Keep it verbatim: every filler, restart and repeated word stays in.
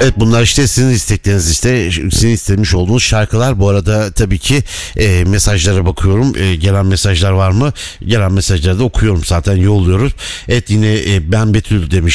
Evet, bunlar işte sizin istekleriniz, işte sizin istemiş olduğunuz şarkılar. Bu arada tabii ki e, mesajlara bakıyorum. E, gelen mesajlar var mı? Gelen mesajları da okuyorum, zaten yolluyoruz. Evet, yine e, ben Betül demiş.